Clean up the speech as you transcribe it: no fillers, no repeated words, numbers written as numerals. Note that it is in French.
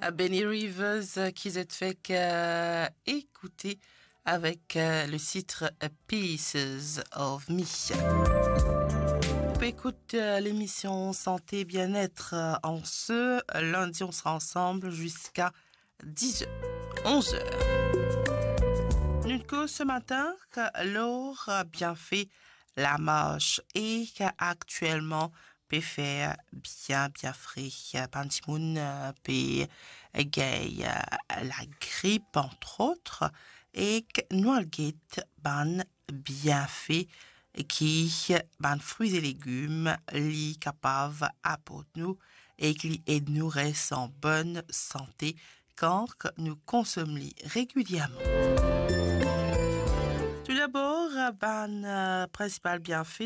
Benny Rivers qui s'est fait écouter avec le titre Pieces of Me. Vous écoutez l'émission Santé et Bien-être en ce lundi. On sera ensemble jusqu'à 10h, 11h. Nous ce matin que l'or a bien fait la marche et qu'actuellement peut faire bien frais. Pantimoun peut gay la grippe entre autres et que nous ban bien fait qui ban fruits et légumes li capable apporter nous et qui aide nous rester en bonne santé quand nous consommons régulièrement. Tout d'abord, principal bienfait